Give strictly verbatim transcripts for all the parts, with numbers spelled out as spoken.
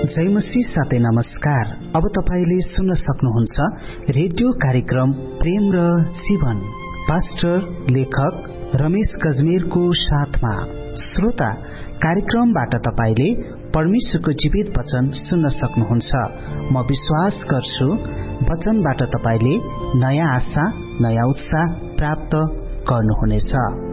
जय मसीह साथै नमस्कार। अब तपाईले सुन्न सक्नुहुन्छ रेडियो कार्यक्रम प्रेम र जीवन, पास्टर लेखक रमेश गजमेरको साथमा। श्रोता, कार्यक्रमबाट तपाईले परमेश्वरको जीवित वचन सुन्न सक्नुहुन्छ। म विश्वास गर्छु वचनबाट तपाईले नयाँ आशा, नयाँ उत्साह प्राप्त गर्नुहुनेछ।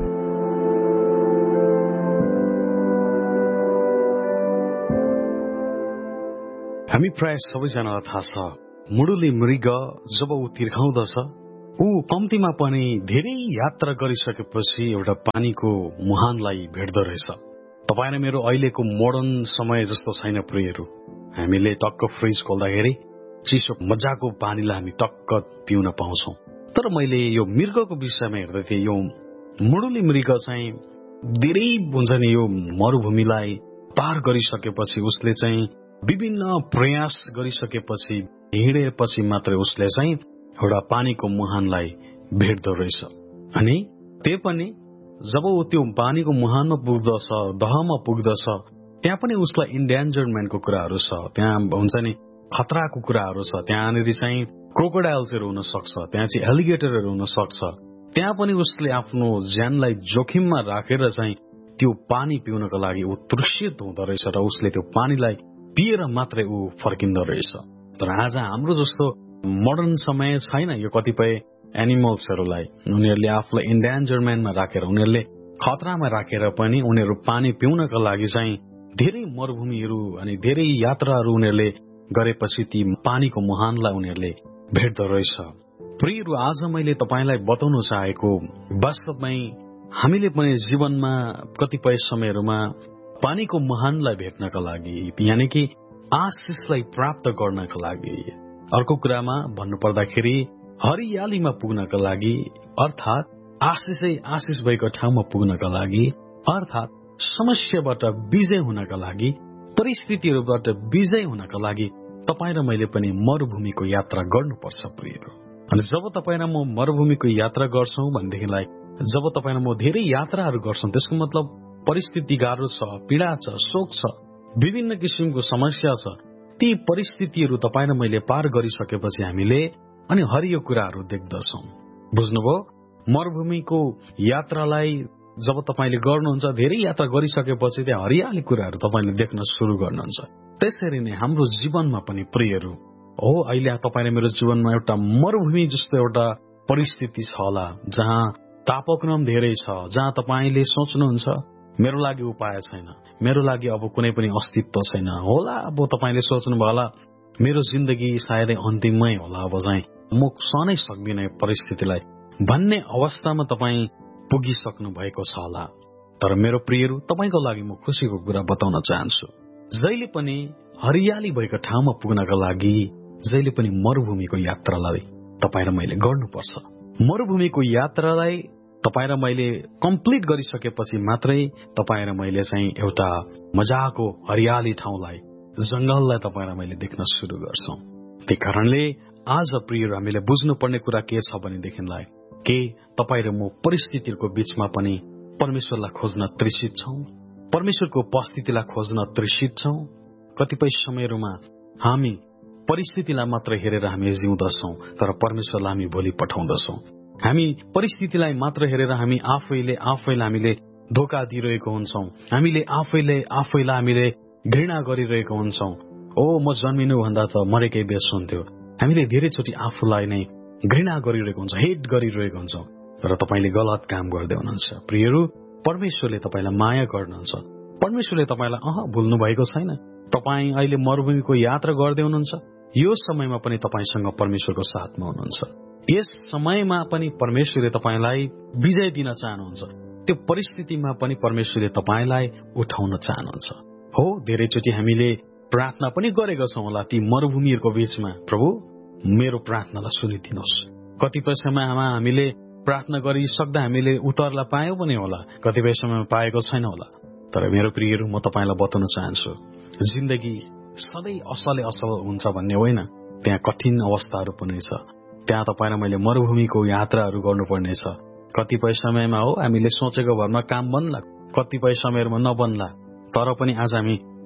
हामी प्राय सबैजनालाई थाहा छ, मुडुले मृग जब ऊ तिर्खाउँदछ, ऊ कम्तीमा पनि धेरै यात्रा गरिसकेपछि एउटा पानीको मुहानलाई भेट्दो रहेछ। तपाईँ र मेरो अहिलेको मोडर्न समय जस्तो छैन प्रियहरू। हामीले टक्क फ्रिज खोल्दाखेरि चिसो मजाको पानीलाई हामी टक्क पिउन पाउँछौं। तर मैले यो मृगको विषयमा हेर्दै थिएँ। यो मुडुले मृग चाहिँ धेरै हुन्छ नि, यो मरुभूमिलाई पार गरिसकेपछि उसले चाहिँ विभिन्न प्रयास गरिसकेपछि हिँडेपछि मात्रै उसले चाहिँ एउटा पानीको मुहानलाई भेट्दो रहेछ। अनि त्यही पनि जब ऊ त्यो पानीको मुहानमा पुग्दछ, दहमा पुग्दछ, त्यहाँ पनि उसलाई इन्डेन्जरमेन्टको कुराहरू छ, त्यहाँ हुन्छ नि खतराको कुराहरू छ। त्यहाँनिर चाहिँ क्रोकोडाइल्सहरू हुन सक्छ, त्यहाँ चाहिँ एलिगेटरहरू हुन सक्छ। त्यहाँ पनि उसले आफ्नो ज्यानलाई जोखिममा राखेर चाहिँ त्यो पानी पिउनको लागि ऊ तृषित हुँदो रहेछ र उसले त्यो पानीलाई पिएर मात्रै ऊ फर्किँदो रहेछ। तर आज हाम्रो जस्तो मोडर्न समय छैन। यो कतिपय एनिमल्सहरूलाई उनीहरूले आफूलाई इन्डेन्जरमेन्टमा राखेर, उनीहरूले खतरामा राखेर पनि उनीहरू पानी पिउनका लागि चाहिँ धेरै मरुभूमिहरू अनि धेरै यात्राहरू उनीहरूले गरेपछि ती पानीको मुहानलाई उनीहरूले भेट्दो रहेछ। प्रियहरू, आज मैले तपाईलाई बताउन चाहेको वास्तवमै हामीले पनि जीवनमा कतिपय समयहरूमा पानीको मुहानलाई भेट्नका लागि, यानि कि आशिषलाई प्राप्त गर्नका लागि, अर्को कुरामा भन्नु पर्दाखेरि हरियालीमा पुग्नका लागि, अर्थात् आशिषै आशिष भएको ठाउँमा पुग्नका लागि, अर्थात् समस्याबाट विजय हुनका लागि, परिस्थितिहरूबाट विजय हुनका लागि तपाईँ र मैले पनि मरुभूमिको यात्रा गर्नुपर्छ प्रियहरू। अनि जब तपाईँ र म मरुभूमिको यात्रा गर्छौं भनेदेखिलाई, जब तपाईँ र म धेरै यात्राहरू गर्छौं, त्यसको मतलब परिस्थिति गाह्रो छ, पीडा छ, शोक छ, विभिन्न किसिमको समस्या छ। ती परिस्थितिहरू तपाईँ र मैले पार गरिसकेपछि हामीले अनि हरियो कुराहरू देख्दछौं। बुझ्नुभयो? मरुभूमिको यात्रालाई जब तपाईले गर्नुहुन्छ, धेरै यात्रा गरिसकेपछि त्यहाँ हरियाली कुराहरू तपाईले देख्न सुरु गर्नुहुन्छ। त्यसरी नै हाम्रो जीवनमा पनि प्रियहरू हो, अहिले तपाईँ र मेरो जीवनमा एउटा मरुभूमि जस्तो एउटा परिस्थिति छ होला, जहाँ तापक्रम धेरै छ, जहाँ तपाईले सोच्नुहुन्छ मेरो लागि उपाय छैन, मेरो लागि अब कुनै पनि अस्तित्व छैन होला। अब तपाईले सोच्नुभयो होला मेरो जिन्दगी सायदै अन्तिममै होला, अब चाहिँ म सहनै सक्दिनँ परिस्थितिलाई भन्ने अवस्थामा तपाईँ पुगिसक्नु भएको छ होला। तर मेरो प्रियहरू, तपाईको लागि म खुसीको कुरा बताउन चाहन्छु। जहिले पनि हरियाली भएको ठाउँमा पुग्नका लागि जहिले पनि मरुभूमिको यात्रालाई तपाईँ र मैले गर्नुपर्छ। मरुभूमिको यात्रालाई तपाईँ र मैले कम्प्लिट गरिसकेपछि मात्रै तपाईँ र मैले चाहिँ एउटा मजाको हरियाली ठाउँलाई, जंगललाई तपाईँ र मैले देख्न सुरु गर्छौं। त्यही कारणले आज प्रिय हामीले बुझ्नुपर्ने कुरा के छ भनेदेखिलाई, के तपाईँ र म परिस्थितिहरूको बीचमा पनि परमेश्वरलाई खोज्न तृषित छौं, परमेश्वरको उपस्थितिलाई खोज्न तृषित छौं। कतिपय समयहरूमा हामी परिस्थितिलाई मात्र हेरेर हामी जिउँदछौं, तर परमेश्वरलाई हामी भोलि पठाउँदछौं। हामी परिस्थितिलाई मात्र हेरेर हामी आफैले आफैलाई हामीले धोका दिइरहेको हुन्छौं, हामीले आफैले आफैलाई हामीले घृणा गरिरहेको हुन्छौं। ओ म जन्मिनु भन्दा त मरेकै बेस हुन्थ्यो। हामीले धेरैचोटि आफूलाई नै घृणा गरिरहेको हुन्छ, हेट गरिरहेको हुन्छौं। तर तपाईले गलत काम गर्दै हुनुहुन्छ प्रियहरू। परमेश्वरले तपाईलाई माया गर्नुहुन्छ। परमेश्वरले तपाईलाई अह भुल्नु भएको छैन। तपाईँ अहिले मरुभूमिको यात्रा गर्दै हुनुहुन्छ, यो समयमा पनि तपाईसँग परमेश्वरको साथमा हुनुहुन्छ। यस समयमा पनि परमेश्वरले तपाईलाई विजय दिन चाहनुहुन्छ। त्यो परिस्थितिमा पनि परमेश्वरले तपाईलाई उठाउन चाहनुहुन्छ। हो, धेरैचोटि हामीले प्रार्थना पनि गरेका छौं होला ती मरुभूमिहरूको बीचमा, प्रभु मेरो प्रार्थनालाई सुनिदिनुहोस्। कतिपय समयमा हामीले प्रार्थना गरिसक्दा हामीले उत्तरलाई पायौं पनि होला, कतिपय समयमा पाएको छैन होला। तर मेरो प्रियहरू, म तपाईलाई बताउन चाहन्छु, जिन्दगी सधैँ असलै असल हुन्छ भन्ने होइन। त्यहाँ कठिन अवस्थाहरू पनि छ। त्यहाँ तपाईँ र मैले मरुभूमिको यात्राहरू गर्नुपर्ने छ। कतिपय समयमा हो हामीले सोचेको भरमा काम बन्ला, कतिपय समयहरूमा नबन्ला, तर पनि आज हामी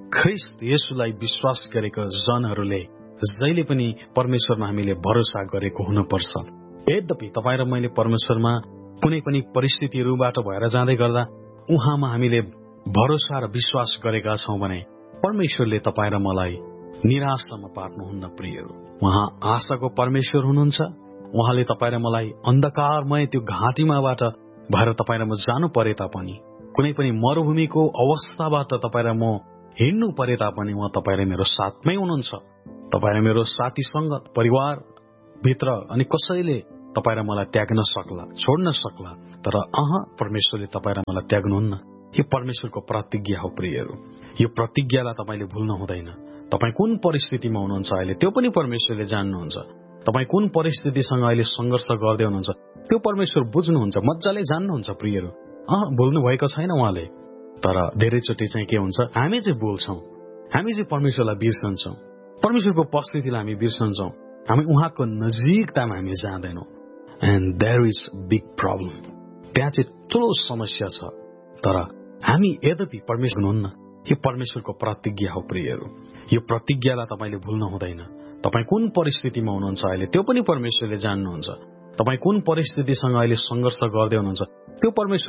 ख्रीष्ट येशूलाई विश्वास गरेका जनहरूले जहिले पनि परमेश्वरमा हामीले भरोसा गरेको हुनुपर्छ। यद्यपि तपाईँ र मैले परमेश्वरमा कुनै पनि परिस्थितिहरूबाट भएर जाँदै गर्दा उहाँमा हामीले भरोसा र विश्वास गरेका छौं भने परमेश्वरले तपाईँ र मलाई निराशामा पार्नुहुन्न। प्रियहरू, उहाँ आशाको परमेश्वर हुनुहुन्छ। उहाँले तपाईँ र मलाई अन्धकारमय त्यो घाँटीमाबाट भएर तपाईँ र म जानु परे तापनि, कुनै पनि मरुभूमिको अवस्थाबाट तपाईँ र म हिँड्नु परे तापनि उहाँ तपाईँ र मेरो साथमै हुनुहुन्छ। तपाईँ र मेरो साथी संगत परिवार भित्र अनि कसैले तपाईँ र मलाई त्याग्न सक्ला, छोड्न सक्ला, तर अह परमेश्वरले तपाईँ र मलाई त्याग्नुहुन्न। यो परमेश्वरको प्रतिज्ञा हो। प्रियहरू, यो प्रतिज्ञालाई तपाईँले भुल्न हुँदैन। तपाईँ कुन परिस्थितिमा हुनुहुन्छ अहिले त्यो पनि परमेश्वरले जान्नुहुन्छ। तपाईँ कुन परिस्थितिसँग अहिले संघर्ष गर्दै हुनुहुन्छ त्यो परमेश्वर बुझ्नुहुन्छ, मजाले जान्नुहुन्छ। प्रियहरू, अह भुल्नु भएको छैन उहाँले। तर धेरैचोटि चाहिँ के हुन्छ, हामी चाहिँ भुल्छौं, हामी चाहिँ परमेश्वरलाई बिर्सन्छौं, परमेश्वरको उपस्थितिलाई हामी बिर्सन्छौं, हामी उहाँको नजिकतामा हामी जाँदैनौं। And there is big problem. त्यहाँ चाहिँ ठुलो समस्या छ। तर हामी यद्यपि परमेश्वर हुनुहुन्न। यो परमेश्वरको प्रतिज्ञा हो। प्रियहरू, यो प्रतिज्ञालाई तपाईँले भुल्न हुँदैन। तपाईँ कुन परिस्थितिमा हुनुहुन्छ अहिले त्यो पनि परमेश्वरले जान्नुहुन्छ। तपाईँ कुन परिस्थितिसँग अहिले संघर्ष गर्दै हुनुहुन्छ त्यो परमेश्वर